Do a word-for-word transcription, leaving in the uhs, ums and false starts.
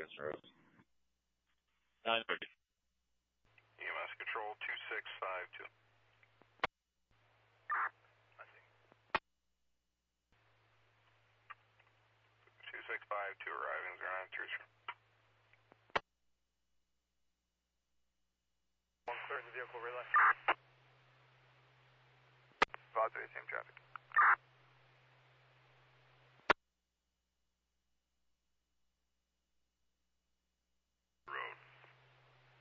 nine thirty. E M S control two six five two. I see. two six five two arriving, zero nine three three. One clearing the vehicle relay. Five three, same traffic.